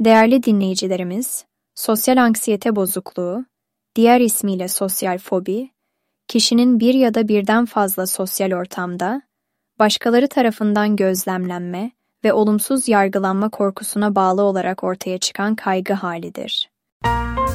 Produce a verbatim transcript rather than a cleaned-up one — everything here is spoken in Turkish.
Değerli dinleyicilerimiz, sosyal anksiyete bozukluğu, diğer ismiyle sosyal fobi, kişinin bir ya da birden fazla sosyal ortamda, başkaları tarafından gözlemlenme ve olumsuz yargılanma korkusuna bağlı olarak ortaya çıkan kaygı halidir.